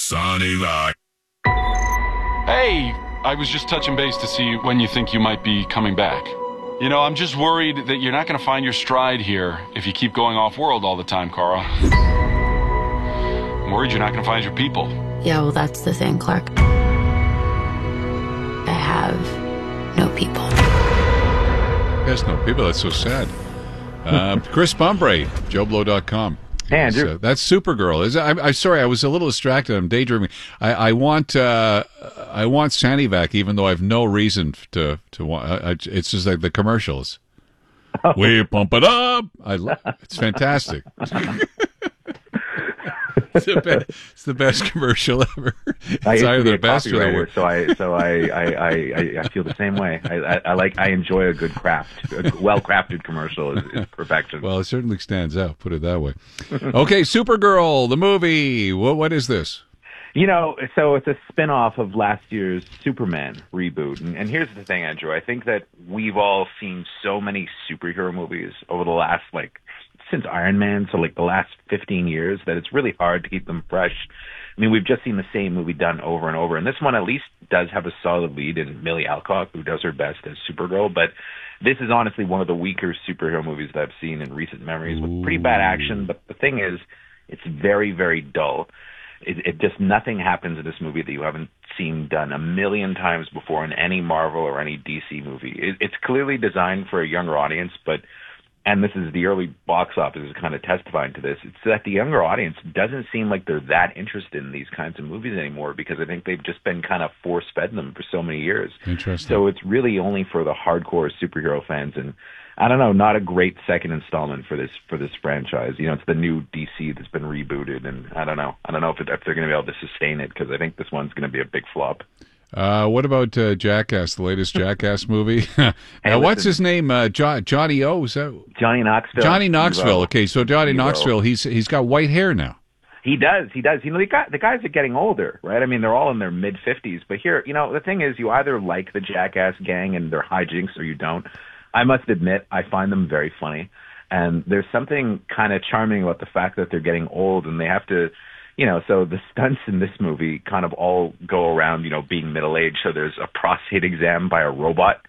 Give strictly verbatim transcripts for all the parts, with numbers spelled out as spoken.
Sonny Vac. Hey, I was just touching base to see when you think you might be coming back. You know, I'm just worried that you're not going to find your stride here if you keep going off-world all the time, Carl. I'm worried you're not going to find your people. Yeah, well, that's the thing, Clark. I have no people. Yes, no people. That's so sad. Uh, Chris Bumbray, Joe Blow dot com. Hey, Andrew. Uh, that's Supergirl. Is I'm, I'm sorry, I was a little distracted. I'm daydreaming. I, I want uh, I want Sanivac, even though I have no reason to to want. I, I, it's just like the commercials. Oh. We pump it up. I love, it's fantastic. It's the, best, it's the best commercial ever. It's I used either to be the a best or the copywriter, worst. so I so I I, I, I feel the same way. I, I, I like I enjoy a good craft. A well crafted commercial is, is perfection. Well, it certainly stands out. Put it that way. Okay, Supergirl, the movie. What what is this? You know, so it's a spin-off of last year's Superman reboot. And, and here's the thing, Andrew. I think that we've all seen so many superhero movies over the last, like, since Iron Man, so like the last fifteen years, that it's really hard to keep them fresh. I mean, we've just seen the same movie done over and over. And this one at least does have a solid lead in Millie Alcock, who does her best as Supergirl. But this is honestly one of the weaker superhero movies that I've seen in recent memories, with pretty bad action. But the thing is, it's very, very dull. It, it just nothing happens in this movie that you haven't seen done a million times before in any Marvel or any D C movie. It, it's clearly designed for a younger audience, but, and this is the early box office is kind of testifying to this, it's that the younger audience doesn't seem like they're that interested in these kinds of movies anymore, because I think they've just been kind of force-fed them for so many years. Interesting. So it's really only for the hardcore superhero fans, and I don't know, not a great second installment for this for this franchise. You know, it's the new D C that's been rebooted, and I don't know. I don't know if, it, if they're going to be able to sustain it, because I think this one's going to be a big flop. Uh, what about uh, Jackass, the latest Jackass movie? now, Hey, what's listen. his name? Uh, jo- Johnny O? Is that Johnny Knoxville. Johnny Knoxville? Evo. Okay, so Johnny Evo. Knoxville, he's he's got white hair now. He does. He does. You know, the, guy, the guys are getting older, right? I mean, they're all in their mid-fifties. But here, you know, the thing is, you either like the Jackass gang and their hijinks or you don't. I must admit, I find them very funny. And there's something kind of charming about the fact that they're getting old and they have to, you know, so the stunts in this movie kind of all go around, you know, being middle-aged. So there's a prostate exam by a robot.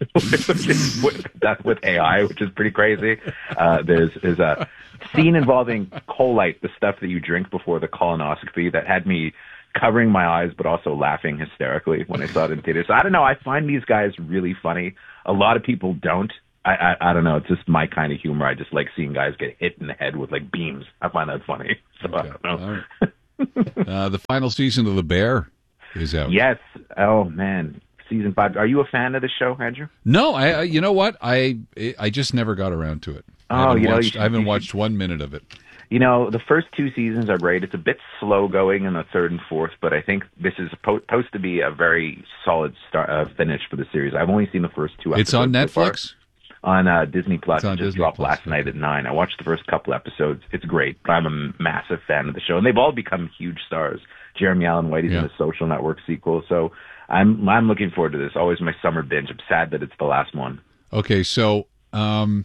with, that's with A I, which is pretty crazy. Uh, there's there's a scene involving Colite, the stuff that you drink before the colonoscopy, that had me covering my eyes but also laughing hysterically when I saw it in theaters. So I don't know. I find these guys really funny. A lot of people don't. I, I I don't know. It's just my kind of humor. I just like seeing guys get hit in the head with like beams. I find that funny. So Okay. I don't know. All right. uh, the final season of The Bear is out. Yes. Oh man. Season five. Are you a fan of the show, Andrew? No, I. I- You know what? I I just never got around to it. I Oh, haven't you know, you watched, should- I haven't you should- watched one minute of it. You know, the first two seasons are great. It's a bit slow going in the third and fourth, but I think this is po- supposed to be a very solid start, uh, finish for the series. I've only seen the first two episodes. It's on so far. Netflix. On uh, Disney Plus. It's on It just Disney dropped Plus, last okay. night at nine. I watched the first couple episodes. It's great. I'm a massive fan of the show, and they've all become huge stars. Jeremy Allen White is Yeah. in the Social Network sequel, so I'm I'm looking forward to this. Always my summer binge. I'm sad that it's the last one. Okay, so um,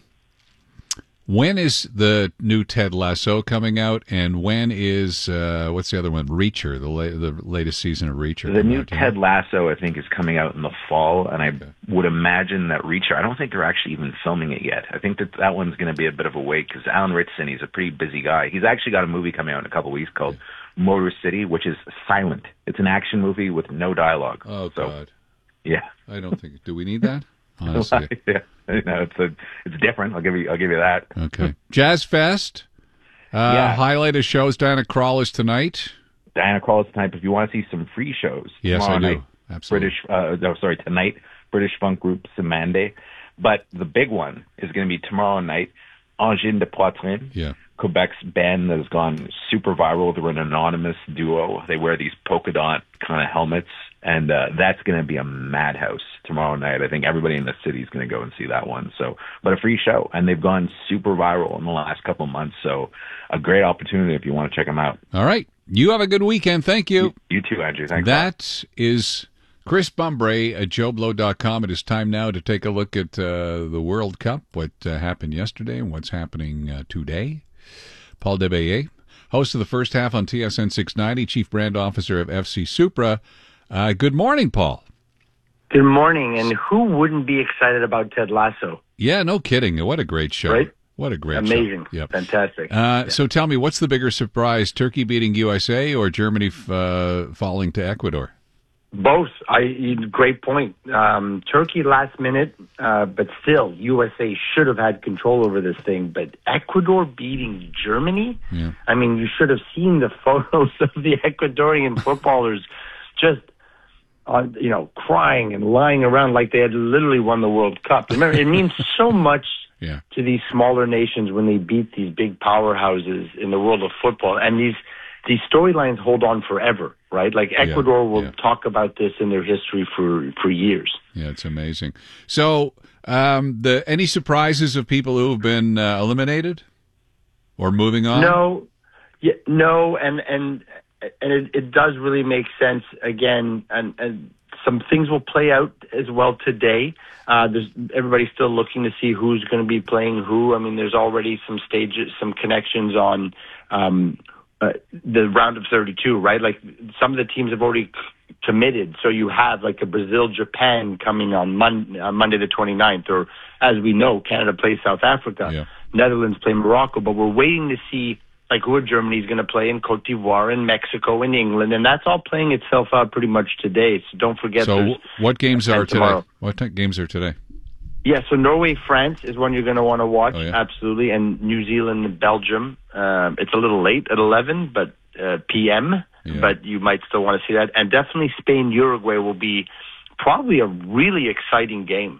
when is the new Ted Lasso coming out, and when is uh, what's the other one? Reacher, the la- the latest season of Reacher. The coming new out, do you Ted know? Lasso, I think, is coming out in the fall, and I would imagine that Reacher, I don't think they're actually even filming it yet. I think that that one's going to be a bit of a wait, because Alan Ritson, he's a pretty busy guy. He's actually got a movie coming out in a couple weeks called Motor City, which is silent. It's an action movie with no dialogue. Oh so, God, yeah. I don't think. Do we need that? Honestly. yeah. You know, it's a, it's different. I'll give you, I'll give you that. Okay. Jazz Fest. Uh, Yeah. Highlight of shows. Diana Krall is tonight. Diana Krall is tonight. If you want to see some free shows, Yes, tomorrow I do. night, Absolutely. British, uh, no, sorry, tonight, British funk group Simande. But the big one is going to be tomorrow night, Angine de Poitrine. Yeah. Quebec's band that has gone super viral. They're an anonymous duo. They wear these polka dot kind of helmets, and uh, that's going to be a madhouse tomorrow night. I think everybody in the city is going to go and see that one. So, but a free show, and they've gone super viral in the last couple of months. So, a great opportunity if you want to check them out. All right. You have a good weekend. Thank you. You, you too, Andrew. Thanks. a lot. That is Chris Bumbray at joe blow dot com. It is time now to take a look at uh, the World Cup, what uh, happened yesterday and what's happening uh, today. Paul Debayer, host of the first half on T S N six ninety, Chief Brand Officer of F C Supra. Uh, good morning, Paul. Good morning, and who wouldn't be excited about Ted Lasso? Yeah, no kidding. What a great show. Right? What a great Amazing. show. Yep. Fantastic. Uh, yeah. So tell me, what's the bigger surprise, Turkey beating U S A or Germany uh, falling to Ecuador? Both. I Great point. Um, Turkey last minute, uh, but still, U S A should have had control over this thing. But Ecuador beating Germany? Yeah. I mean, you should have seen the photos of the Ecuadorian footballers just... Uh, you know, crying and lying around like they had literally won the World Cup. Remember, it means so much yeah. to these smaller nations when they beat these big powerhouses in the world of football. And these these storylines hold on forever, right? Like Ecuador yeah, will yeah. talk about this in their history for, for years. Yeah, it's amazing. So, um, the any surprises of people who have been uh, eliminated or moving on? No, yeah, no, and and. And it, it does really make sense again, and, and some things will play out as well today. Uh, there's everybody's still looking to see who's going to be playing who. I mean, there's already some stages, some connections on um, uh, the round of thirty-two, right? Like some of the teams have already c- committed. So you have like a Brazil-Japan coming on Mon- uh, Monday the twenty-ninth, or as we know, Canada plays South Africa, yeah. Netherlands play Morocco, but we're waiting to see like who Germany's going to play in Cote d'Ivoire and Mexico and England, and that's all playing itself out pretty much today. So don't forget. So what games are today? Tomorrow. What t- games are today? Yeah, so Norway France is one you're going to want to watch, oh, yeah? absolutely, and New Zealand and Belgium. Um, it's a little late at eleven, but uh, p m. Yeah. But you might still want to see that, and definitely Spain Uruguay will be probably a really exciting game.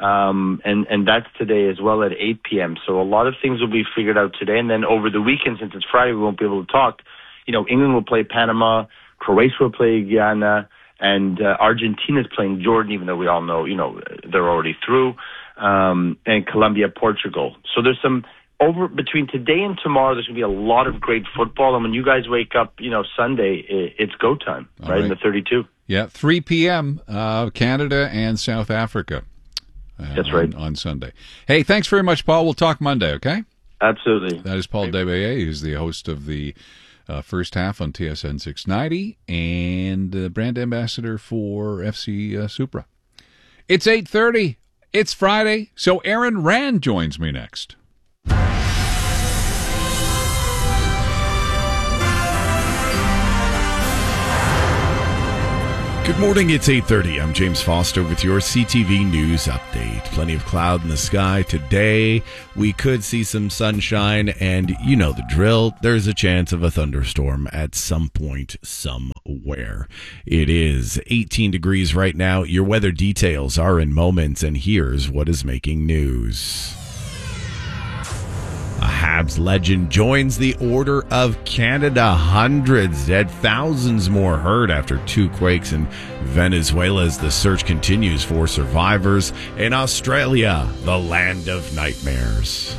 Um, and, and that's today as well at eight p.m. So a lot of things will be figured out today. And then over the weekend, since it's Friday, we won't be able to talk. You know, England will play Panama, Croatia will play Guyana, and uh, Argentina's playing Jordan, even though we all know, you know, they're already through, um, and Colombia, Portugal. So there's some, over between today and tomorrow, there's going to be a lot of great football. And when you guys wake up, you know, Sunday, it, it's go time, right, right, in the thirty-two. Yeah, three p.m., uh, Canada and South Africa. Uh, That's right. On, on Sunday. Hey, thanks very much, Paul. We'll talk Monday, okay? Absolutely. That is Paul Debaye, who's the host of the uh, first half on T S N six ninety and uh, brand ambassador for F C uh, Supra. It's eight thirty. It's Friday, so Aaron Rand joins me next. Good morning, it's eight thirty. I'm James Foster with your C T V News Update. Plenty of cloud in the sky today. We could see some sunshine, and you know the drill. There's a chance of a thunderstorm at some point somewhere. It is eighteen degrees right now. Your weather details are in moments, and here's what is making news. A Habs legend joins the Order of Canada. Hundreds dead, thousands more hurt after two quakes in Venezuela as the search continues for survivors. In Australia, the land of nightmares.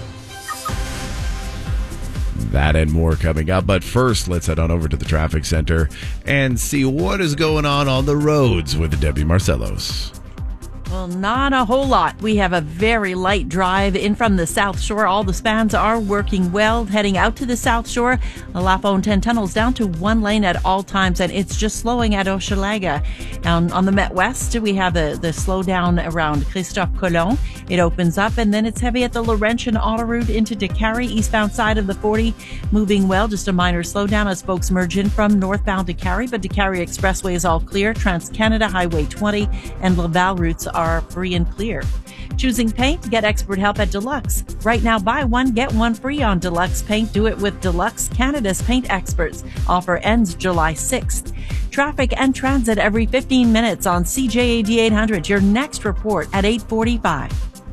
That and more coming up, but first, let's head on over to the traffic center and see what is going on on the roads with Debbie Marcellos. Well, not a whole lot. We have a very light drive in from the South Shore. All the spans are working well. Heading out to the South Shore, the Lafone ten tunnels down to one lane at all times, and it's just slowing at Hochelaga. Down on the Met West, we have the, the slowdown around Christophe Colomb. It opens up, and then it's heavy at the Laurentian Autoroute into Décarie, eastbound side of the forty. Moving well, just a minor slowdown as folks merge in from northbound Décarie, but Décarie Expressway is all clear. Trans-Canada Highway twenty and Laval routes are are free and clear. Choosing paint? Get expert help at Deluxe. Right now, buy one, get one free on Deluxe Paint. Do it with Deluxe, Canada's paint experts. Offer ends July sixth. Traffic and transit every fifteen minutes on C J A D eight hundred. Your next report at eight forty-five.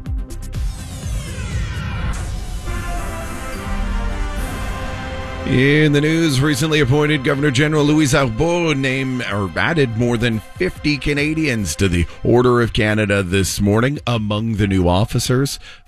In the news, recently appointed Governor General Louis Arbour named or added more than fifty Canadians to the Order of Canada this morning. Among the new officers,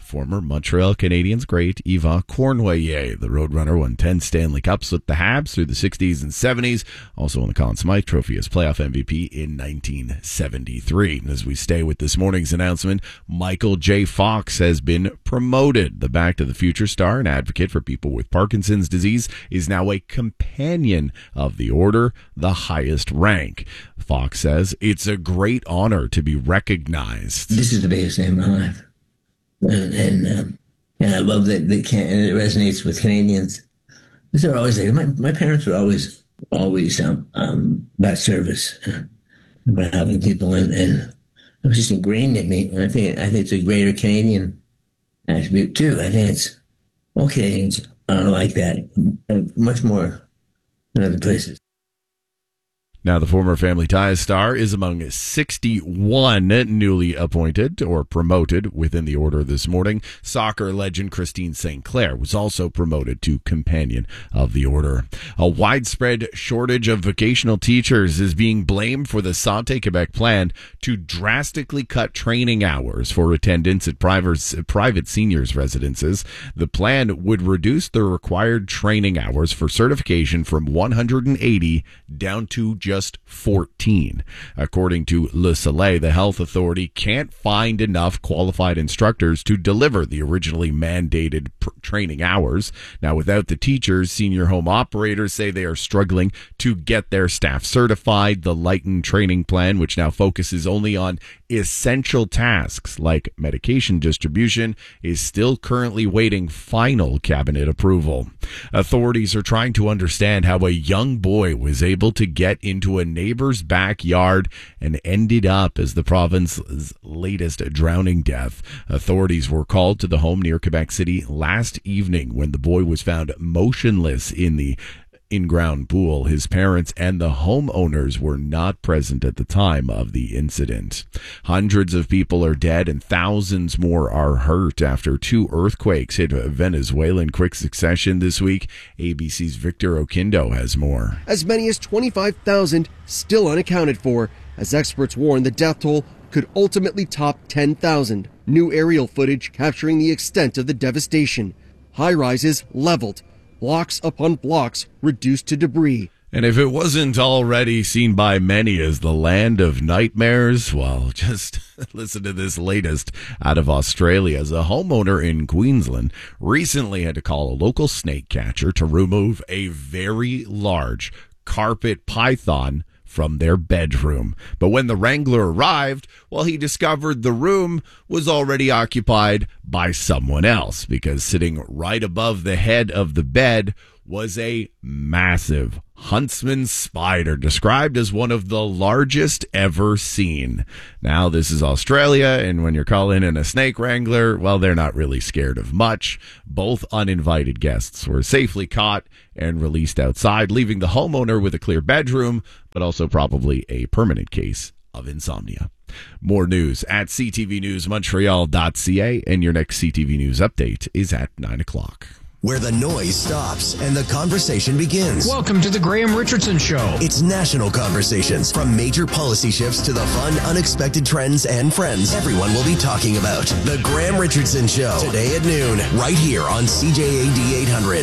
former Montreal Canadiens great Yvan Cournoyer. The Roadrunner won ten Stanley Cups with the Habs through the sixties and seventies. Also won the Conn Smythe Trophy as playoff M V P in nineteen seventy-three. And as we stay with this morning's announcement, Michael J. Fox has been promoted. The Back to the Future star and advocate for people with Parkinson's disease is now a companion of the order, the highest rank. Fox says it's a great honor to be recognized. This is the biggest day of my life. And, and, um, and I love that they can, and it resonates with Canadians. Because they're always like, my, my parents were always, always um, um, about service, uh, about helping people, and, and it was just ingrained in me. And I think, I think it's a greater Canadian attribute too. I think it's, all Canadians are like that, uh, much more than other places. Now, the former Family Ties star is among sixty-one newly appointed or promoted within the order this morning. Soccer legend Christine Saint Clair was also promoted to Companion of the Order. A widespread shortage of vocational teachers is being blamed for the Santé Quebec plan to drastically cut training hours for attendance at private, private seniors' residences. The plan would reduce the required training hours for certification from one hundred eighty down to just fourteen. According to Le Soleil, the health authority can't find enough qualified instructors to deliver the originally mandated pr- training hours. Now, without the teachers, senior home operators say they are struggling to get their staff certified. The Lighten training plan, which now focuses only on essential tasks like medication distribution, is still currently waiting final cabinet approval. Authorities are trying to understand how a young boy was able to get into a neighbor's backyard and ended up as the province's latest drowning death. Authorities were called to the home near Quebec City last evening when the boy was found motionless in the in-ground pool. His parents and the homeowners were not present at the time of the incident. Hundreds of people are dead and thousands more are hurt after two earthquakes hit Venezuela in quick succession this week. A B C's Victor Oquindo has more. As many as twenty-five thousand still unaccounted for, as experts warn the death toll could ultimately top ten thousand. New aerial footage capturing the extent of the devastation. High-rises leveled. Blocks upon blocks reduced to debris. And if it wasn't already seen by many as the land of nightmares, well, just listen to this latest out of Australia. As a homeowner in Queensland recently had to call a local snake catcher to remove a very large carpet python from their bedroom. But when the wrangler arrived, well, he discovered the room was already occupied by someone else, because sitting right above the head of the bed was a massive huntsman spider, described as one of the largest ever seen. Now, this is Australia, and when you're calling in a snake wrangler, well, they're not really scared of much. Both uninvited guests were safely caught and released outside, leaving the homeowner with a clear bedroom, but also probably a permanent case of insomnia. More news at c t v news montreal dot c a, and your next C T V News update is at nine o'clock. Where the noise stops and the conversation begins. Welcome to the Graham Richardson Show. It's national conversations, from major policy shifts to the fun, unexpected trends and friends everyone will be talking about. The Graham Richardson Show, today at noon, right here on C J A D eight hundred.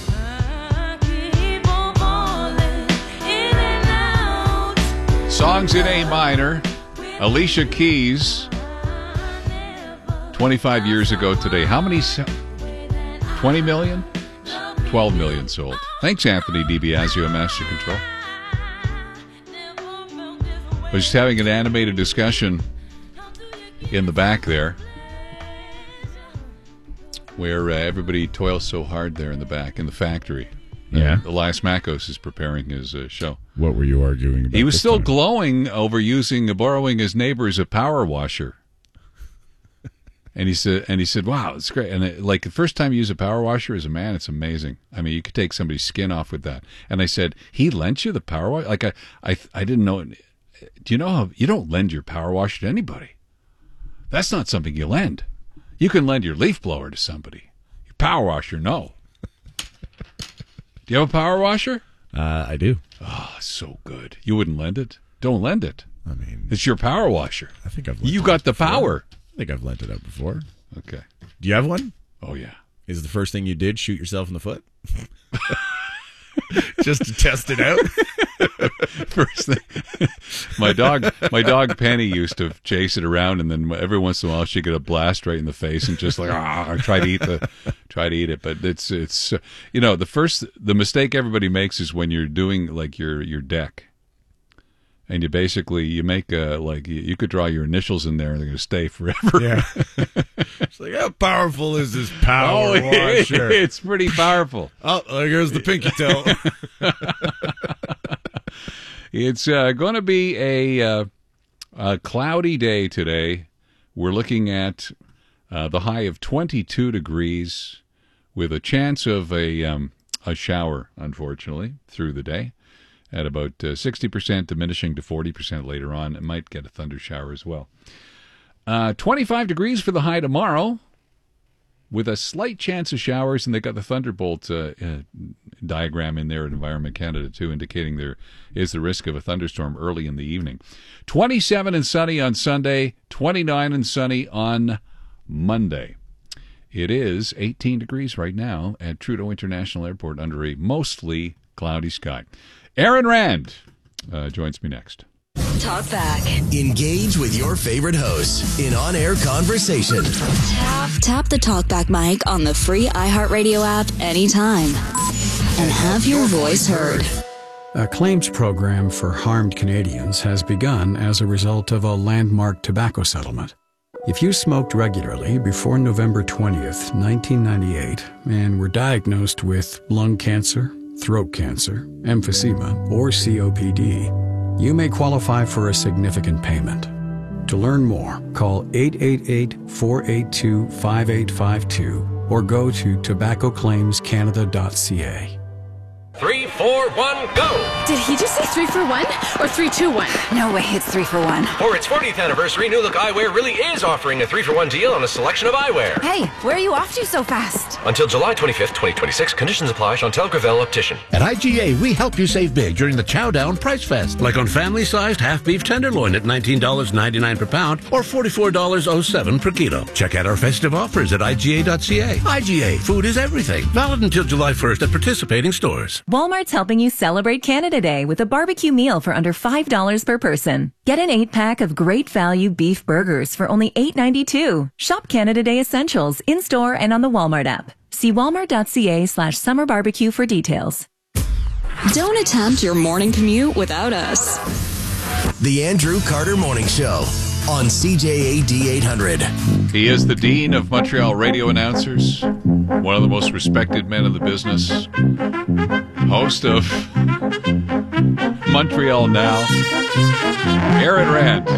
Songs in A minor. Alicia Keys, twenty-five years ago today. How many? twenty million? twelve million sold. Thanks, Anthony DiBiasio at Master Control. I was just having an animated discussion in the back there where uh, everybody toils so hard there in the back in the factory. Yeah. Uh, Elias Makos is preparing his uh, show. What were you arguing about? He was still time? glowing over using, uh, borrowing his neighbor's a power washer. And he said, and he said, wow, it's great. And it, like the first time you use a power washer as a man, it's amazing. I mean, you could take somebody's skin off with that. And I said, he lent you the power washer? Like I, I, I didn't know. Do you know how you don't lend your power washer to anybody? That's not something you lend. You can lend your leaf blower to somebody. Your power washer, no. Do you have a power washer? Uh, I do. Oh, so good. You wouldn't lend it? Don't lend it. I mean, it's your power washer. I think I've. You got the before. power. I think I've lent it out before. Okay. Do you have one? Oh, yeah. Is the first thing you did shoot yourself in the foot? Just to test it out? First thing, my dog, my dog Penny used to chase it around, and then every once in a while she'd get a blast right in the face and just like ah, try to eat the, try to eat it. But it's it's uh, you know the first the mistake everybody makes is when you're doing like your your deck, and you basically you make a like you, you could draw your initials in there and they're going to stay forever. Yeah. It's like, how powerful is this power Oh, washer? it's pretty powerful. Oh, there goes the pinky toe. It's uh, going to be a, uh, a cloudy day today. We're looking at uh, the high of twenty-two degrees with a chance of a um, a shower, unfortunately, through the day at about uh, sixty percent, diminishing to forty percent later on. It might get a thunder shower as well. Uh, twenty-five degrees for the high tomorrow with a slight chance of showers, and they got the Thunderbolt uh, uh, diagram in there at Environment Canada, too, indicating there is the risk of a thunderstorm early in the evening. twenty-seven and sunny on Sunday, twenty-nine and sunny on Monday. It is eighteen degrees right now at Trudeau International Airport under a mostly cloudy sky. Aaron Rand uh, joins me next. Talk back. Engage with your favorite hosts in on-air conversation. Tap, tap the TalkBack mic on the free iHeartRadio app anytime and have your voice heard. A claims program for harmed Canadians has begun as a result of a landmark tobacco settlement. If you smoked regularly before November twentieth, nineteen ninety-eight, and were diagnosed with lung cancer, throat cancer, emphysema, or C O P D, you may qualify for a significant payment. To learn more, call eight eight eight, four eight two, five eight five two or go to tobacco claims canada dot c a. Three, four, one, go! Did he just say three for one or three, two, one? No way, it's three for one. For its fortieth anniversary, New Look Eyewear really is offering a three for one deal on a selection of eyewear. Hey, where are you off to so fast? Until July twenty-fifth, twenty twenty-six, conditions apply. Chantel Gravel, Optician. At I G A, we help you save big during the Chow Down Price Fest. Like on family-sized half-beef tenderloin at nineteen dollars and ninety-nine cents per pound or forty-four dollars and seven cents per kilo. Check out our festive offers at I G A dot C A. I G A, food is everything. Valid until July first at participating stores. Walmart's helping you celebrate Canada Day with a barbecue meal for under five dollars per person. Get an eight-pack of great value beef burgers for only eight ninety-two. Shop Canada Day Essentials in-store and on the Walmart app. See walmart dot c a slash summer barbecue for details. Don't attempt your morning commute without us. The Andrew Carter Morning Show on C J A D eight hundred. He is the Dean of Montreal radio announcers, one of the most respected men in the business, host of Montreal Now, Aaron Rand.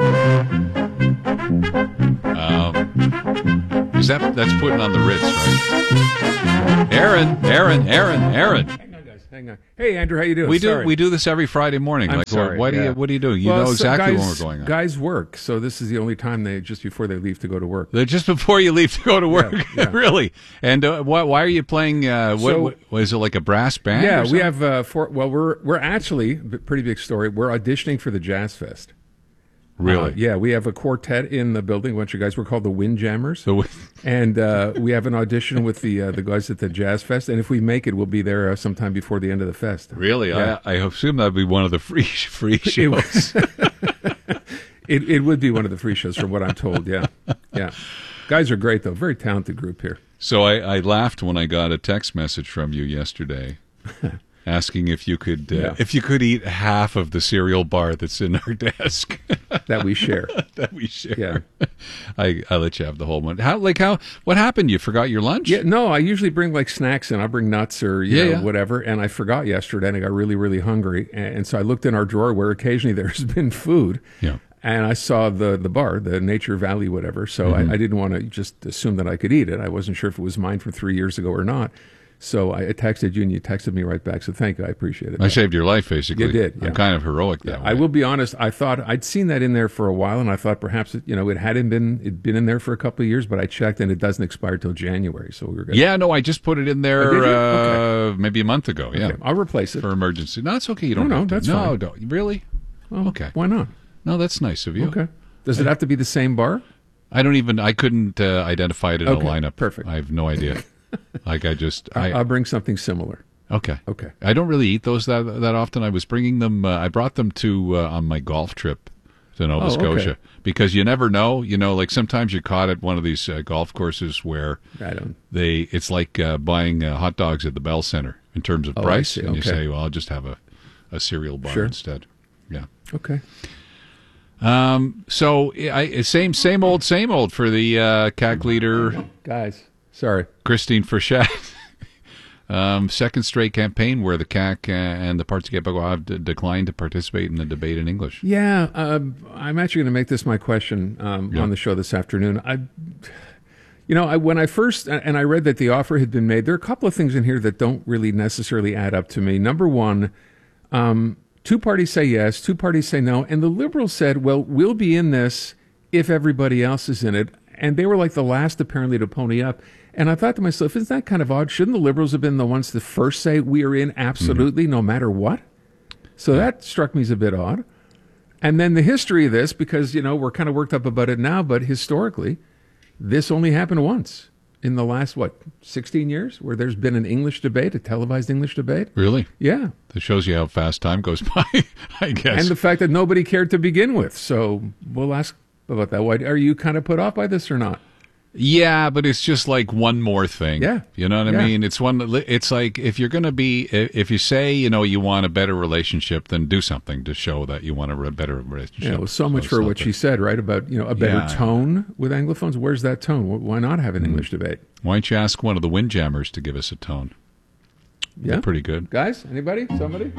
Um, is that that's putting on the Ritz, right? Aaron, Aaron, Aaron, Aaron. Hang on. Hey, Andrew, how you doing? We do sorry. we do this every Friday morning. I'm like, sorry, what do yeah. you what do you do? You well, know so exactly guys, when we're going on. Guys work, so this is the only time they just before they leave to go to work. They're just before you leave to go to work, Yeah, yeah. really. And uh, why, why are you playing? Uh, what, So- what was it like a brass band? Yeah, or we something? have uh, four. Well, we're we're actually b- pretty big story. We're auditioning for the Jazz Fest. Really? Uh, yeah, we have a quartet in the building. A bunch of guys. We're called the Windjammers. So, and uh, we have an audition with the uh, the guys at the Jazz Fest. And if we make it, we'll be there uh, sometime before the end of the fest. Really, Yeah. I, I assume that'd be one of the free free shows. It it would be one of the free shows, from what I'm told. Yeah, yeah. Guys are great though. Very talented group here. So I, I laughed when I got a text message from you yesterday, asking if you could uh, Yeah. if you could eat half of the cereal bar that's in our desk that we share. that we share. Yeah. I I let you have the whole one. How like how what happened? You forgot your lunch? Yeah, no, I usually bring like snacks in. I bring nuts or you Yeah, know, yeah. whatever, and I forgot yesterday, and I got really, really hungry, and, and so I looked in our drawer where occasionally there's been food. Yeah. And I saw the the bar, the Nature Valley, whatever. So Mhm. I, I didn't want to just assume that I could eat it. I wasn't sure if it was mine from three years ago or not. So I texted you, and you texted me right back. So thank you, I appreciate it. I saved your life, basically. You did. I'm yeah. kind of heroic that Yeah, way. I will be honest. I thought I'd seen that in there for a while, and I thought perhaps it, you know it hadn't been it'd been in there for a couple of years, but I checked, and it doesn't expire till January. So we were good. Yeah, no, I just put it in there Oh, did you? uh, maybe a month ago. Yeah, Okay, I'll replace it for emergency. No, it's okay. You No, don't. no, have to. that's no, fine. don't. Really? Well, Okay. Why not? No, that's nice of you. Okay. Does it have to be the same bar? I don't even. I couldn't uh, identify it in Okay, a lineup. perfect. I have no idea. Like I just. I, I, I'll bring something similar. Okay. Okay. I don't really eat those that that often. I was bringing them. Uh, I brought them to uh, on my golf trip to Nova Oh, okay. Scotia because you never know. You know, like sometimes you're caught at one of these uh, golf courses where I don't. they. It's like uh, buying uh, hot dogs at the Bell Center in terms of Oh, I price, see. and you Okay. say, "Well, I'll just have a a cereal bar Sure. instead." Yeah. Okay. Um. So I same same old same old for the uh, C A C leader, Guys, sorry, Christine Frechette. Um, second straight campaign where the C A C and the Parti Québécois have d- declined to participate in the debate in English. Yeah, uh, I'm actually going to make this my question um, Yeah. on the show this afternoon. I, you know, I, when I first and I read that the offer had been made, there are a couple of things in here that don't really necessarily add up to me. Number one, um, two parties say yes, two parties say no, and the Liberals said, "Well, we'll be in this if everybody else is in it," and they were like the last apparently to pony up. And I thought to myself, isn't that kind of odd? Shouldn't the Liberals have been the ones to first say we are in absolutely no matter what? So that struck me as a bit odd. And then the history of this, because, you know, we're kind of worked up about it now, but historically, this only happened once in the last, what, sixteen years, where there's been an English debate, a televised English debate. Really? Yeah. That shows you how fast time goes by, I guess. And the fact that nobody cared to begin with. So we'll ask about that. Why, are you kind of put off by this or not? Yeah, but it's just like one more thing. Yeah. You know what Yeah. I mean? It's one. It's like if you're going to be, if you say, you know, you want a better relationship, then do something to show that you want a re- better relationship. Yeah, well, so much it's for not what the- she said, right? About, you know, a better Yeah. tone with Anglophones. Where's that tone? Wh- Why not have an English debate? Why don't you ask one of the Windjammers to give us a tone? Yeah. They're pretty good. Guys, anybody? Somebody?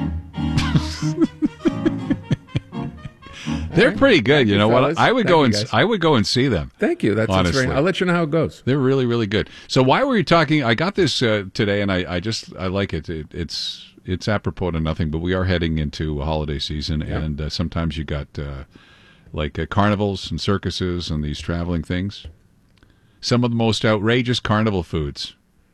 They're pretty good. Thank You you, know what? fellas. I would Thank go you, and guys. I would go and see them. Thank you. That's, that's honestly. very. I'll let you know how it goes. They're really, really good. So why were you talking? I got this uh, today, and I, I just I like it. it. It's it's apropos to nothing, but we are heading into a holiday season, Yeah. and uh, sometimes you got uh, like uh, carnivals and circuses and these traveling things. Some of the most outrageous carnival foods.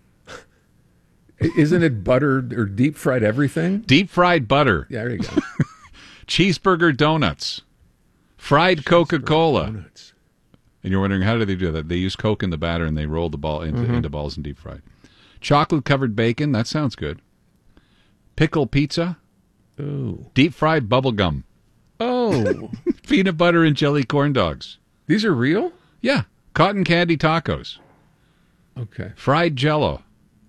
Isn't it buttered or deep fried everything? Deep fried butter. Yeah, there you go. Cheeseburger donuts. Fried Coca-Cola. Donuts. And you're wondering, how do they do that? They use Coke in the batter and they roll the ball into, Mhm. into balls and deep fried. Chocolate-covered bacon. That sounds good. Pickle pizza. Ooh. Deep fried bubble gum. Oh. Peanut butter and jelly corn dogs. These are real? Yeah. Cotton candy tacos. Okay. Fried jello.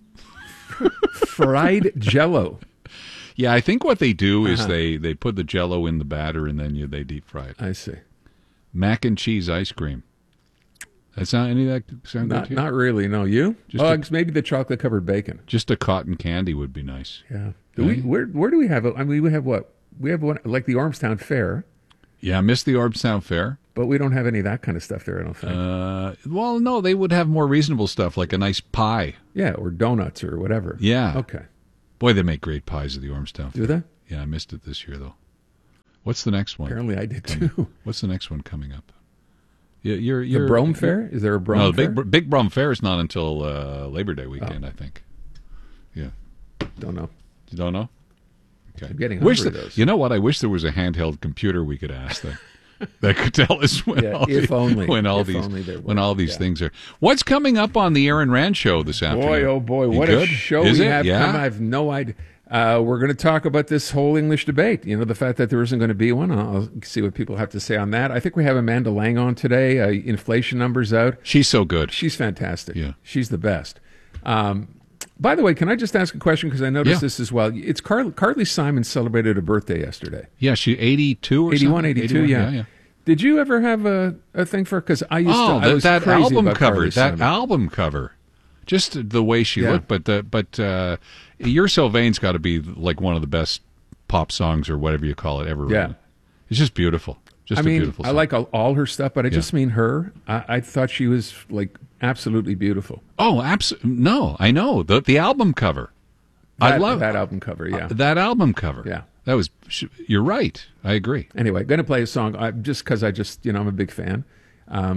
Fried jello. Yeah, I think what they do is Uh-huh. they, they put the jello in the batter and then you they deep fry it. I see. Mac and cheese ice cream. That sound any of that sound good Not, to you? not really. No, you? Just oh, a- it's maybe the chocolate covered bacon. Just a cotton candy would be nice. Yeah. Do we? Where? Where do we have it? I mean, we have what? We have one like the Ormstown Fair, Yeah, I missed the Ormstown Fair. but we don't have any of that kind of stuff there. I don't think. Uh, well, no, they would have more reasonable stuff like a nice pie. yeah, or donuts or whatever. Yeah. Okay. Boy, they make great pies at the Ormstown Do Fair. they? Yeah, I missed it this year though. What's the next one? Apparently, I did coming? too. What's the next one coming up? Yeah, you're, you're, the Brome Fair? Is there a Brome no, Fair? the big Big Brum Fair is not until uh, Labor Day weekend, I think. Yeah. Don't know. You don't know? Okay. I'm getting Wish hungry, that- those. you know what? I wish there was a handheld computer we could ask that that could tell us when Yeah, all, if the- only. when all If these only there when were. all these Yeah. things are. What's coming up on the Aaron Rand show this afternoon? Boy, oh boy, You what good? a show Is we it? have Yeah. coming. I have no idea. Uh, we're going to talk about this whole English debate. You know, the fact that there isn't going to be one. I'll see what people have to say on that. I think we have Amanda Lang on today. Uh, inflation numbers out. She's so good. She's fantastic. Yeah. She's the best. Um, by the way, can I just ask a question? Because I noticed Yeah. this as well. It's Car- Carly Simon celebrated a birthday yesterday. Yeah, she eighty-two or eighty-one, something? eighty-two, eighty-one, yeah. yeah. Did you ever have a, a thing for? Because I used Oh, to. I that, was that crazy album about cover. Carly That Simon. album cover. Just the way she Yeah. looked, but the, but uh, "You're Sylvain's" got to be like one of the best pop songs or whatever you call it ever. Yeah. written. It's just beautiful. Just I a mean, beautiful I song. like all, all her stuff, but I Yeah. just mean her. I, I thought she was like absolutely beautiful. Oh, absolutely. No, I know the the album cover. I That- love that album cover. Yeah, uh, that album cover. Yeah. that was. sh- You're right. I agree. Anyway, going to play a song I, just because I just you know I'm a big fan. Um,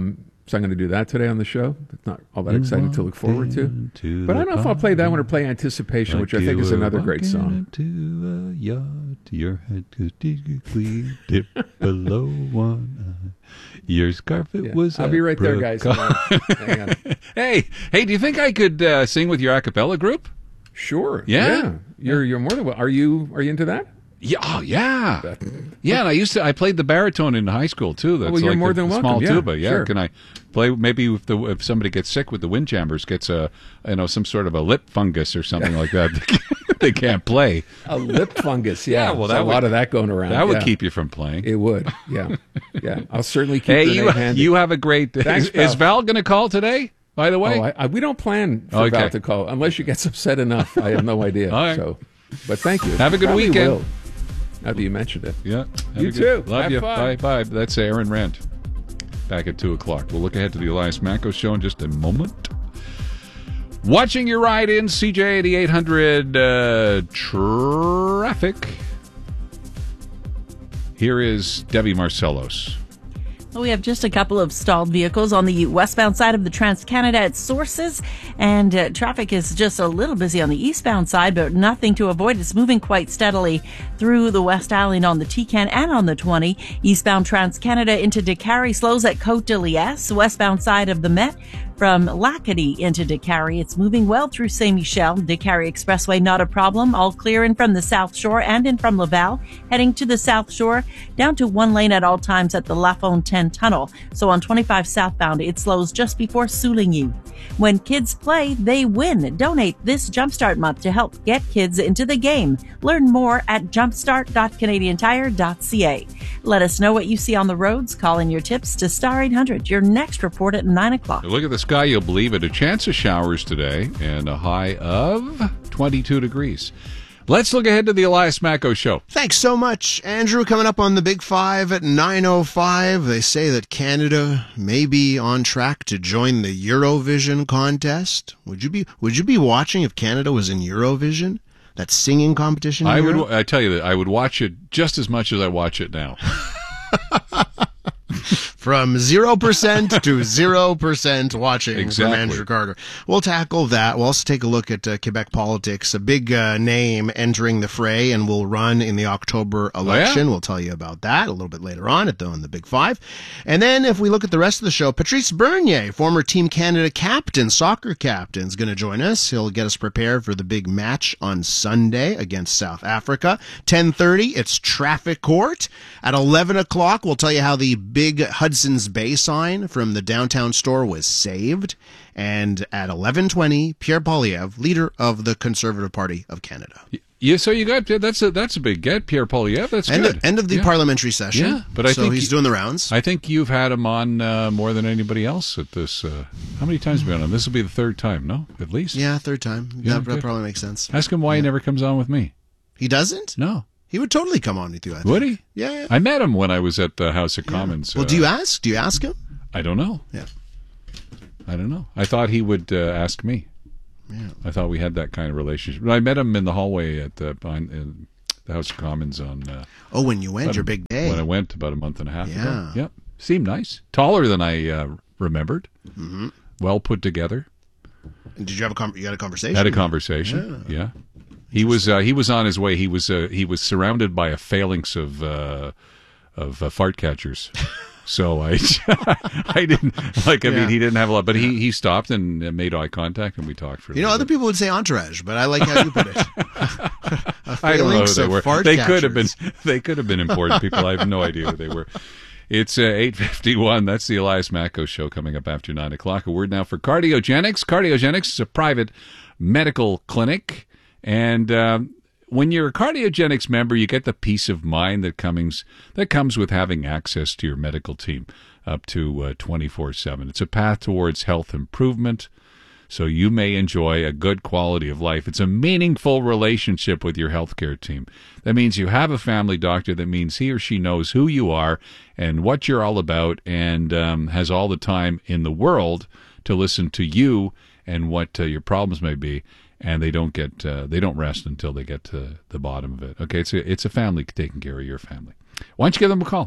So I'm going to do that today on the show. It's not all that exciting to look forward to. to But I don't know if I'll play that one or play Anticipation, Like which I think you is were another great walking song. into a yacht, your head could deeply dip below one eye. Your carpet Yeah. was I'll be right there, guys. apricot. Hang on. Hey, hey, do you think I could uh, sing with your a cappella group? Sure. Yeah? You're you're more than well. Are you are you into that? Yeah, oh yeah, yeah. And I used to. I played the baritone in high school too. That's Oh, well, you're like more a than welcome. small Yeah, tuba. Yeah. sure. Can I play? Maybe if the if somebody gets sick with the windjammers, gets a you know some sort of a lip fungus or something like that, they can't play. A lip fungus. Yeah. Yeah, well, There's that a would- lot of that going around. That would yeah. keep you from playing. It would. Yeah. Yeah. I'll certainly keep. Hey, Renee you handy. you have a great. Thanks, is, is Val. Val going to call today? By the way, Oh, I, I, we don't plan for Okay. Val to call unless she gets upset enough. I have no idea. All right. So, but thank you. Have a good Probably weekend. will, now that you mentioned it. Yeah. Have You a good- too. Love Have you. fun. Bye bye. That's Aaron Rand. Back at two o'clock. We'll look ahead to the Elias Macco show in just a moment. Watching your ride in C J eighty-eight hundred uh, traffic. Here is Debbie Marcellos. We have just a couple of stalled vehicles on the westbound side of the Trans-Canada at Sources, and uh, traffic is just a little busy on the eastbound side, but nothing to avoid. It's moving quite steadily through the West Island on the T C A N and on the twenty. Eastbound Trans-Canada into Décarie slows at Côte de Liesse. Westbound side of the Met from Lacadie into Décarie. It's moving well through Saint-Michel. Décarie Expressway, not a problem. All clear in from the South Shore and in from Laval. Heading to the South Shore, down to one lane at all times at the La Fontaine Tunnel. So on twenty-five southbound, it slows just before Souligny. When kids play, they win. Donate this Jumpstart month to help get kids into the game. Learn more at jumpstart dot canadian tire dot c a. Let us know what you see on the roads. Call in your tips to Star eight hundred. Your next report at nine o'clock. Look at the sky, you'll believe it. A chance of showers today and a high of twenty-two degrees. Let's look ahead to the Elias Macco show. Thanks so much, Andrew. Coming up on the Big Five at nine oh five, they say that Canada may be on track to join the Eurovision contest. Would you be Would you be watching if Canada was in Eurovision? That singing competition? in I would. Europe? I tell you that I would watch it just as much as I watch it now. From zero percent to zero percent watching Exactly. from Andrew Carter. We'll tackle that. We'll also take a look at uh, Quebec politics, a big uh, name entering the fray and will run in the October election. We'll tell you about that a little bit later on at the, on the Big Five. And then if we look at the rest of the show, Patrice Bernier, former Team Canada captain, soccer captain, is going to join us. He'll get us prepared for the big match on Sunday against South Africa. ten thirty, it's Traffic Court. At eleven o'clock, we'll tell you how the big Hudson's Bay sign from the downtown store was saved. And at eleven twenty, Pierre Poilievre, leader of the Conservative Party of Canada. Yeah, so you got that's a that's a big get, Pierre Poilievre. That's End good. Of, end of the Yeah. parliamentary session. Yeah, but I so think he's doing the rounds. I think you've had him on uh, more than anybody else at this. Uh, how many times have you been on? This will be the third time, no? At least. Yeah, third time. Yeah, that, that good. probably makes sense. Ask him why he never comes on with me. He doesn't? No. He would totally come on with you, I think. Would he? Yeah, yeah. I met him when I was at the House of Commons. Well, uh, do you ask? Do you ask him? I don't know. Yeah. I don't know. I thought he would uh, ask me. Yeah. I thought we had that kind of relationship. But I met him in the hallway at the behind, in the House of Commons on. Uh, Oh, when you went, about your a- big day. When I went about a month and a half Yeah. ago. Yep. Seemed nice. Taller than I uh, remembered. Mm-hmm. Well put together. And did you have a con- you had a conversation? Had a conversation. Yeah. He was uh, he was on his way. He was uh, he was surrounded by a phalanx of uh, of uh, fart catchers. So I I didn't like. I Yeah. mean, he didn't have a lot, but he he stopped and uh, made eye contact, and we talked for. A You know, little other bit. people would say entourage, but I like how you put it. A I don't know who phalanx they of were. fart They could have been. catchers. They could have been important people. I have no idea who they were. It's uh, eight fifty-one. That's the Elias Macco show coming up after nine o'clock. A word now for Cardiogenics. Cardiogenics is a private medical clinic, and um, when you're a Cardiogenics member, you get the peace of mind that comes that comes with having access to your medical team up to uh, twenty-four seven. It's a path towards health improvement, so you may enjoy a good quality of life. It's a meaningful relationship with your healthcare team. That means you have a family doctor. That means he or she knows who you are and what you're all about, and um, has all the time in the world to listen to you and what uh, your problems may be. And they don't get uh, they don't rest until they get to the bottom of it. Okay, it's a, it's a family taking care of your family. Why don't you give them a call?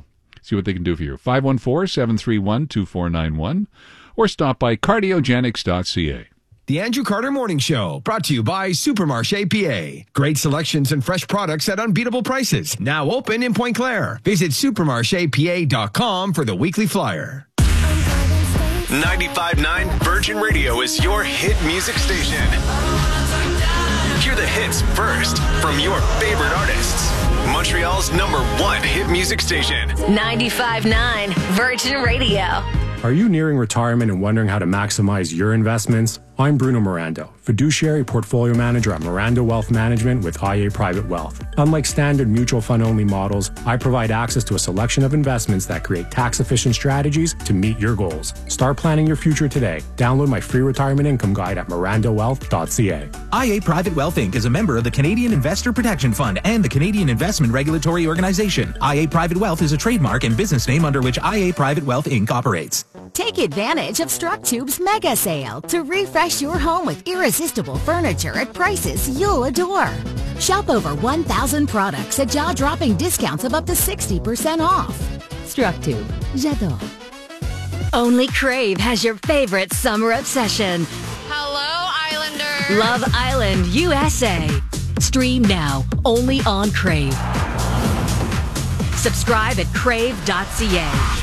See what they can do for you. five one four, seven three one, two four nine one or stop by cardiogenics dot c a. The Andrew Carter Morning Show, brought to you by Supermarché P A. Great selections and fresh products at unbeatable prices. Now open in Point Claire. Visit supermarché p a dot com for the weekly flyer. ninety-five point nine Virgin Radio is your hit music station. Hear the hits first from your favorite artists. Montreal's number one hit music station. ninety-five point nine Virgin Radio. Are you nearing retirement and wondering how to maximize your investments? I'm Bruno Mirando, fiduciary portfolio manager at Mirando Wealth Management with I A Private Wealth. Unlike standard mutual fund-only models, I provide access to a selection of investments that create tax-efficient strategies to meet your goals. Start planning your future today. Download my free retirement income guide at mirando wealth dot c a. I A Private Wealth Incorporated is a member of the Canadian Investor Protection Fund and the Canadian Investment Regulatory Organization. I A Private Wealth is a trademark and business name under which I A Private Wealth Incorporated operates. Take advantage of StrucTube's mega sale to refresh your home with irresistible furniture at prices you'll adore. Shop over one thousand products at jaw-dropping discounts of up to sixty percent off. StrucTube. J'adore. Only Crave has your favorite summer obsession. Hello, Islander. Love Island, U S A. Stream now, only on Crave. Subscribe at crave dot c a.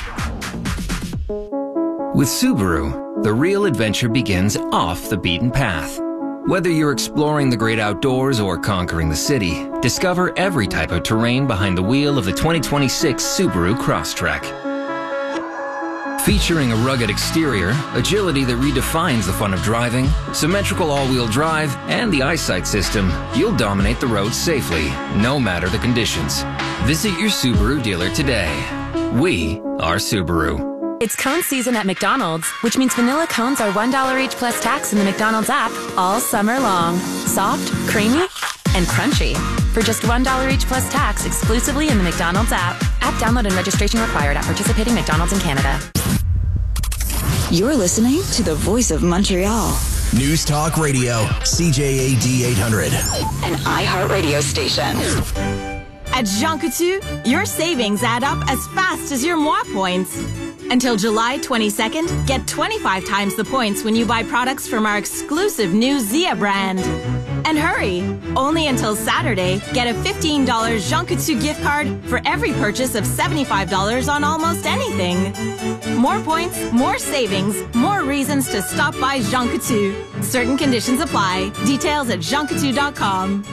With Subaru, the real adventure begins off the beaten path. Whether you're exploring the great outdoors or conquering the city, discover every type of terrain behind the wheel of the twenty twenty-six Subaru Crosstrek. Featuring a rugged exterior, agility that redefines the fun of driving, symmetrical all-wheel drive, and the eyesight system, you'll dominate the roads safely, no matter the conditions. Visit your Subaru dealer today. We are Subaru. It's cone season at McDonald's, which means vanilla cones are one dollar each plus tax in the McDonald's app all summer long. Soft, creamy, and crunchy. For just one dollar each plus tax exclusively in the McDonald's app. App download and registration required at participating McDonald's in Canada. You're listening to the voice of Montreal. News Talk Radio, C J A D eight hundred. An iHeartRadio station. At Jean Coutu, your savings add up as fast as your moi points. Until July twenty-second, get twenty-five times the points when you buy products from our exclusive new Zia brand. And hurry! Only until Saturday, get a fifteen dollars Jean Coutu gift card for every purchase of seventy-five dollars on almost anything. More points, more savings, more reasons to stop by Jean Coutu. Certain conditions apply. Details at jean coutu dot com.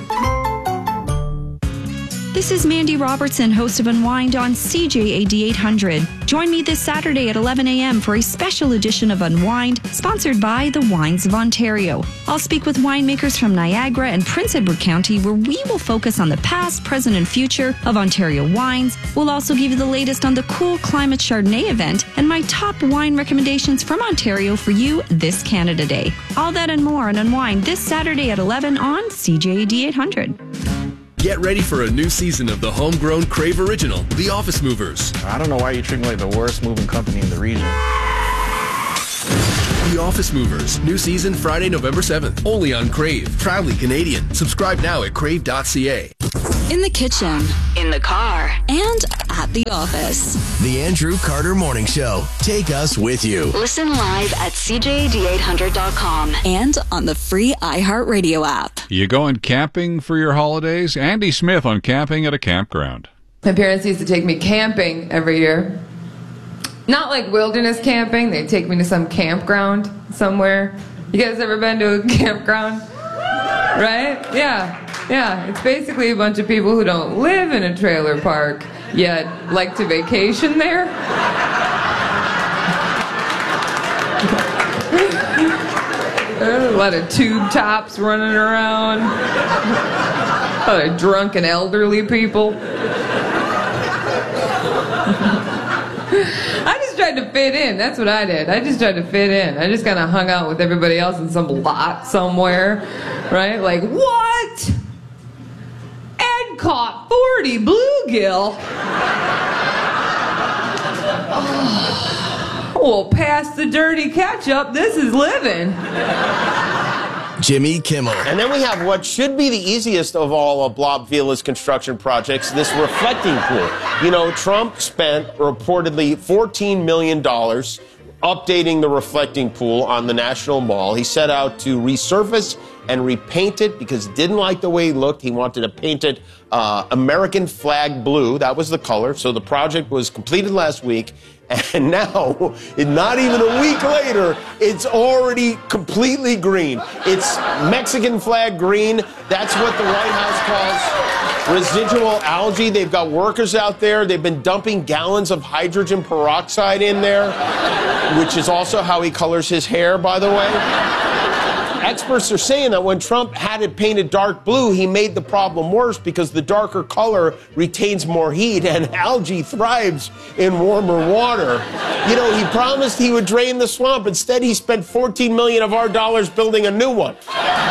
This is Mandy Robertson, host of Unwind on C J A D eight hundred. Join me this Saturday at eleven a.m. for a special edition of Unwind, sponsored by the Wines of Ontario. I'll speak with winemakers from Niagara and Prince Edward County, where we will focus on the past, present, and future of Ontario wines. We'll also give you the latest on the Cool Climate Chardonnay event and my top wine recommendations from Ontario for you this Canada Day. All that and more on Unwind this Saturday at eleven on C J A D eight hundred. Get ready for a new season of the homegrown Crave original, The Office Movers. I don't know why you treat me like the worst moving company in the region. The Office Movers, new season Friday, November seventh, only on Crave. Proudly Canadian. Subscribe now at crave dot c a. In the kitchen, in the car, and at the office. The Andrew Carter Morning Show. Take us with you. Listen live at c j a d eight hundred dot com and on the free iHeartRadio app. You going camping for your holidays? Andy Smith on camping at a campground. My parents used to take me camping every year. Not like wilderness camping. They'd take me to some campground somewhere. You guys ever been to a campground? Right? Yeah. Yeah. It's basically a bunch of people who don't live in a trailer park, yet like to vacation there. There's a lot of tube tops running around. A lot of drunk and elderly people. I just tried to fit in. That's what I did. I just tried to fit in. I just kind of hung out with everybody else in some lot somewhere, right? Like, what? Ed caught forty bluegill. Oh, well, pass the dirty ketchup. This is living. Jimmy Kimmel. And then we have what should be the easiest of all of Blob Vila's construction projects, this reflecting pool. You know, Trump spent reportedly fourteen million dollars updating the reflecting pool on the National Mall. He set out to resurface and repaint it because he didn't like the way he looked. He wanted to paint it uh, American flag blue. That was the color. So the project was completed last week. And now, not even a week later, it's already completely green. It's Mexican flag green. That's what the White House calls residual algae. They've got workers out there. They've been dumping gallons of hydrogen peroxide in there, which is also how he colors his hair, by the way. Experts are saying that when Trump had it painted dark blue, he made the problem worse because the darker color retains more heat and algae thrives in warmer water. You know, he promised he would drain the swamp. Instead, he spent fourteen million dollars of our dollars building a new one.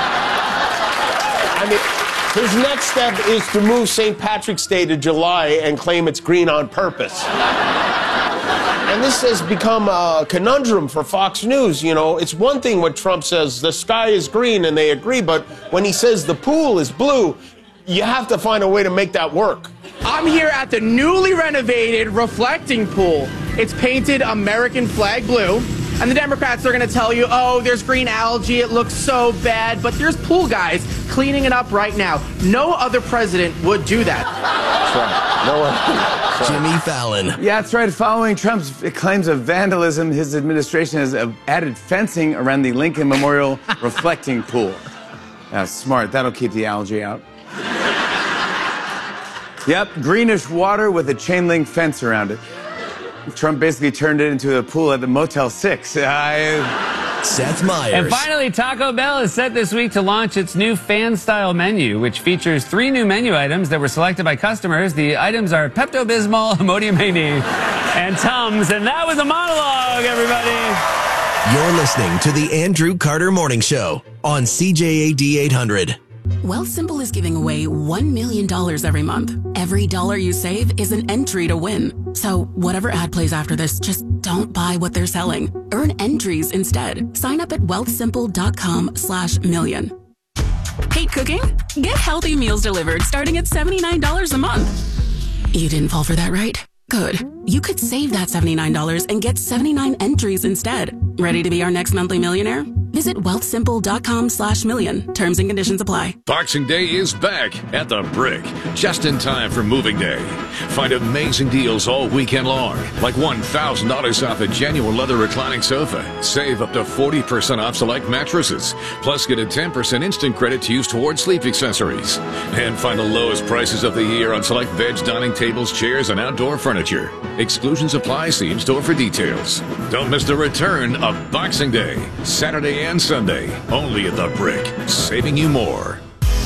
I mean, his next step is to move Saint Patrick's Day to July and claim it's green on purpose. And this has become a conundrum for Fox News. You know, it's one thing when Trump says the sky is green and they agree, but when he says the pool is blue, you have to find a way to make that work. I'm here at the newly renovated reflecting pool. It's painted American flag blue. And the Democrats are going to tell you, oh, there's green algae, it looks so bad. But there's pool guys cleaning it up right now. No other president would do that. Sorry. No one. Jimmy Fallon. Yeah, that's right. Following Trump's claims of vandalism, his administration has added fencing around the Lincoln Memorial reflecting pool. That's smart. That'll keep the algae out. Yep, greenish water with a chain link fence around it. Trump basically turned it into a pool at the Motel six. I... Seth Meyers. And finally, Taco Bell is set this week to launch its new fan-style menu, which features three new menu items that were selected by customers. The items are Pepto-Bismol, Imodium Mayne, and Tums. And that was a monologue, everybody. You're listening to the Andrew Carter Morning Show on C J A D eight hundred. Wealthsimple is giving away one million dollars every month. Every dollar you save is an entry to win. So whatever ad plays after this, just don't buy what they're selling. Earn entries instead. Sign up at wealthsimple.com slash million. Hate cooking? Get healthy meals delivered starting at seventy-nine dollars a month. You didn't fall for that, right? Good. You could save that seventy-nine dollars and get seventy-nine entries instead. Ready to be our next monthly millionaire? Visit wealthsimple.com slash million. Terms and conditions apply. Boxing Day is back at the Brick, just in time for moving day. Find amazing deals all weekend long, like one thousand dollars off a genuine leather reclining sofa. Save up to forty percent off select mattresses. Plus, get a ten percent instant credit to use towards sleep accessories. And find the lowest prices of the year on select beds, dining tables, chairs, and outdoor furniture. Exclusions apply. See in-store for details. Don't miss the return of Boxing Day, Saturday and Sunday, only at the Brick, saving you more.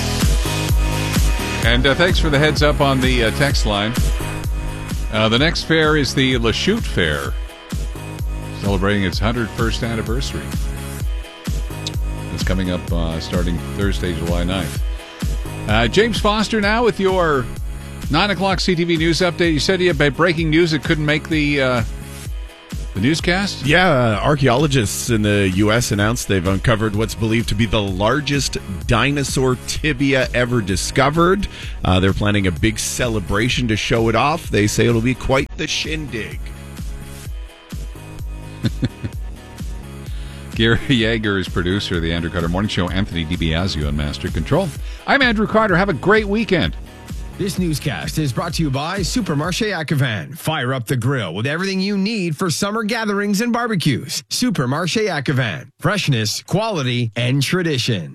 And uh, thanks for the heads up on the uh, text line. Uh, the next fair is the Lachute Fair, celebrating its one hundred first anniversary. It's coming up uh, starting Thursday, July ninth. Uh, James Foster now with your nine o'clock C T V News update. You said you had breaking news that couldn't make the... Uh, The newscast? Yeah, uh, archaeologists in the U S announced they've uncovered what's believed to be the largest dinosaur tibia ever discovered. Uh, they're planning a big celebration to show it off. They say it'll be quite the shindig. Gary Yeager is producer of the Andrew Carter Morning Show. Anthony DiBiasio on Master Control. I'm Andrew Carter. Have a great weekend. This newscast is brought to you by Supermarché Acavan. Fire up the grill with everything you need for summer gatherings and barbecues. Supermarché Acavan. Freshness, quality, and tradition.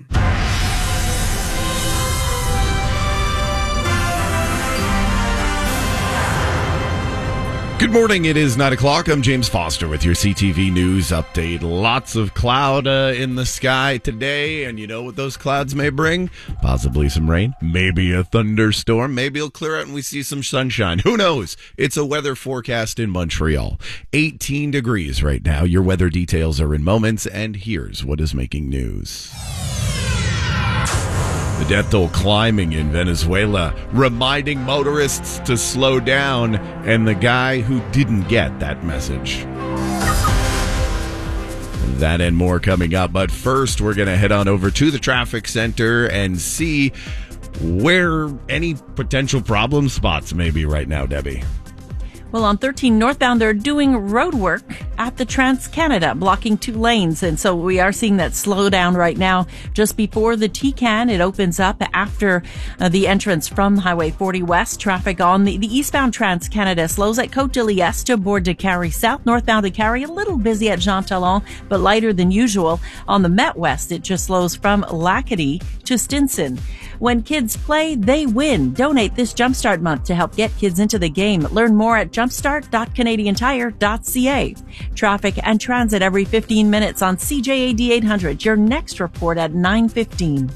Good morning. It is nine o'clock. I'm James Foster with your C T V News update. Lots of cloud uh, in the sky today, and you know what those clouds may bring? Possibly some rain, maybe a thunderstorm, maybe it'll clear out and we see some sunshine. Who knows? It's a weather forecast in Montreal. eighteen degrees right now. Your weather details are in moments, and here's what is making news. The death toll climbing in Venezuela, reminding motorists to slow down, and the guy who didn't get that message. That and more coming up. But first, we're going to head on over to the traffic center and see where any potential problem spots may be right now, Debbie. Well, on thirteen northbound, they're doing road work at the Trans-Canada, blocking two lanes. And so we are seeing that slow down right now just before the T C A N. It opens up after uh, the entrance from Highway forty West. Traffic on the, the eastbound Trans-Canada slows at Côte de Liesse to Bourg de Carry South. Northbound to Carry, a little busy at Jean Talon, but lighter than usual. On the Met West, it just slows from Lacadie to Stinson. When kids play, they win. Donate this Jumpstart month to help get kids into the game. Learn more at jumpstart dot canadian tire dot c a. Traffic and transit every fifteen minutes on C J A D eight hundred. Your next report at nine fifteen.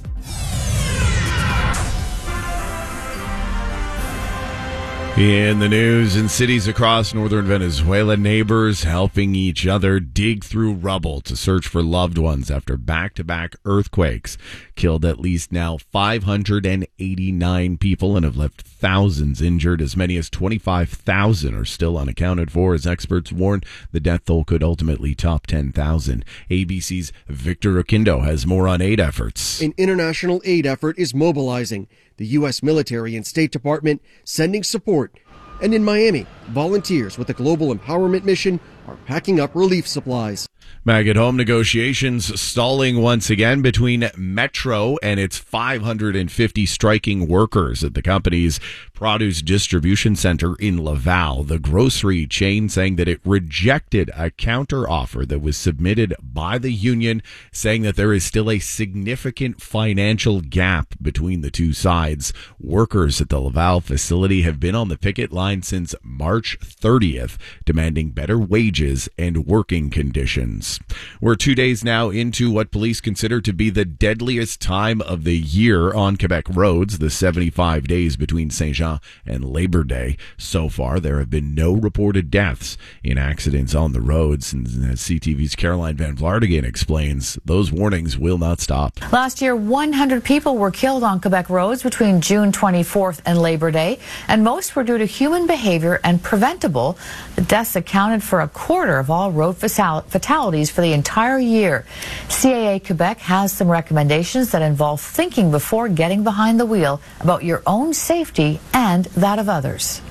In the news, in cities across northern Venezuela, neighbors helping each other dig through rubble to search for loved ones after back-to-back earthquakes killed at least now five hundred eighty-nine people and have left thousands injured. As many as twenty-five thousand are still unaccounted for, as experts warn the death toll could ultimately top ten thousand. A B C's Victor Oquindo has more on aid efforts. An international aid effort is mobilizing. The U S military and State Department sending support. And in Miami, volunteers with the Global Empowerment Mission are packing up relief supplies. Back at home, negotiations stalling once again between Metro and its five hundred fifty striking workers at the company's produce distribution center in Laval. The grocery chain saying that it rejected a counteroffer that was submitted by the union, saying that there is still a significant financial gap between the two sides. Workers at the Laval facility have been on the picket line since March thirtieth, demanding better wages and working conditions. We're two days now into what police consider to be the deadliest time of the year on Quebec roads, the seventy-five days between Saint Jean and Labor Day. So far, there have been no reported deaths in accidents on the roads. And as C T V's Caroline Van Vlaardingen explains, those warnings will not stop. Last year, one hundred people were killed on Quebec roads between June twenty-fourth and Labor Day, and most were due to human behavior and preventable. The deaths accounted for a quarter of all road fatalities for the entire year. C A A Quebec has some recommendations that involve thinking before getting behind the wheel about your own safety and that of others.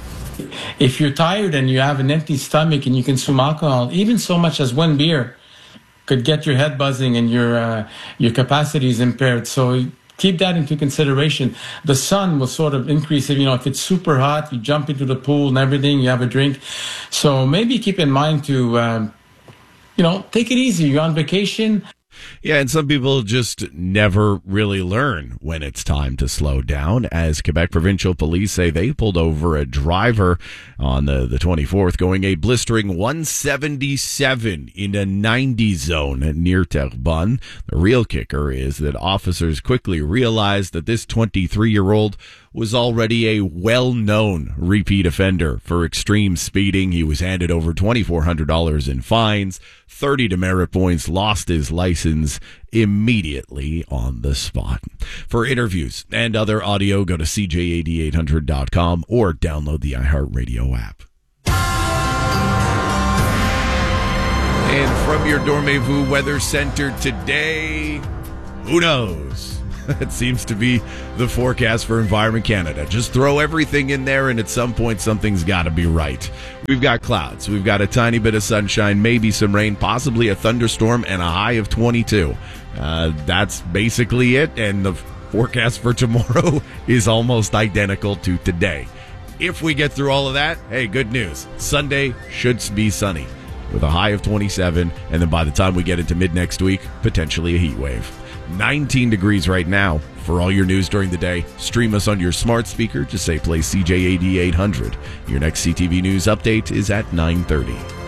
If you're tired and you have an empty stomach and you consume alcohol, even so much as one beer could get your head buzzing and your uh, your capacity is impaired. So keep that into consideration. The sun will sort of increase if, you know, if it's super hot, you jump into the pool and everything, you have a drink. So maybe keep in mind to, um, you know, take it easy. You're on vacation. Yeah, and some people just never really learn when it's time to slow down. As Quebec Provincial Police say, they pulled over a driver on the, the twenty-fourth going a blistering one seventy-seven in a ninety zone near Terrebonne. The real kicker is that officers quickly realized that this twenty-three-year-old was already a well-known repeat offender for extreme speeding. He was handed over twenty-four hundred dollars in fines, thirty demerit points, lost his license immediately on the spot. For interviews and other audio, go to C J A D eight hundred dot com or download the iHeartRadio app. And from your Dormez-vous Weather Center today, who knows? It seems to be the forecast for Environment Canada. Just throw everything in there, and at some point, something's got to be right. We've got clouds. We've got a tiny bit of sunshine, maybe some rain, possibly a thunderstorm, and a high of twenty-two. Uh, that's basically it, and the forecast for tomorrow is almost identical to today. If we get through all of that, hey, good news. Sunday should be sunny with a high of twenty-seven, and then by the time we get into mid-next week, potentially a heat wave. nineteen degrees right now. For all your news during the day, stream us on your smart speaker. Just say play C J A D eight hundred. Your next C T V News update is at nine thirty.